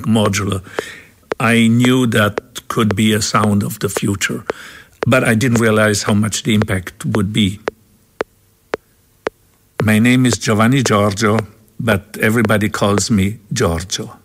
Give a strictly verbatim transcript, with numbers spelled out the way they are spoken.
Moog modular. I knew that could be a sound of the future, but I didn't realize how much the impact would be. My name is Giovanni Giorgio, but everybody calls me Giorgio.